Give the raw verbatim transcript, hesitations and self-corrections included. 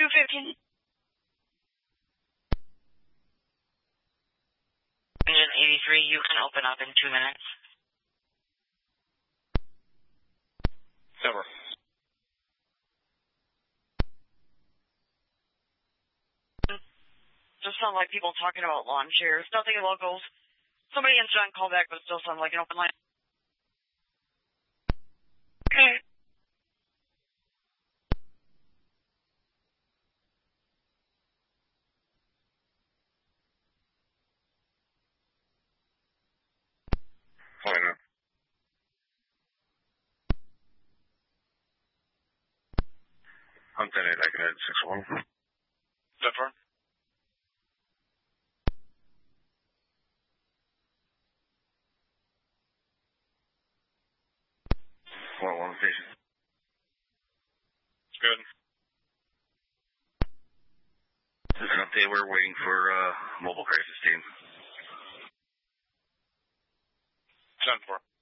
two fifteen. Engine eighty-three, you can open up in two minutes. Over. Just sound like people talking about lawn chairs. Nothing locals. Somebody answered on callback, but it still sounds like an open line. Okay. Fine. I'm ten eight, I can hit six one. Zephyr. One one station. Good. Just an update, we're waiting for uh, mobile crisis team. ten four.